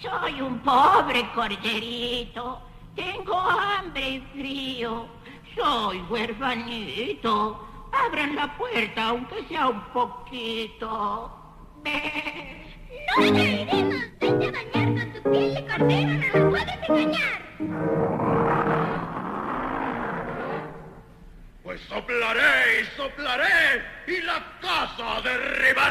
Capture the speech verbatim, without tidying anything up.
Soy un pobre corderito. Tengo hambre y frío. Soy huerfanito. Abran la puerta, aunque sea un poquito. Ve. ¡No te creeremos! ¡Vente a bañar con tu piel de cordero! ¡No nos puedes engañar! Pues soplaré y soplaré y la casa derribaré.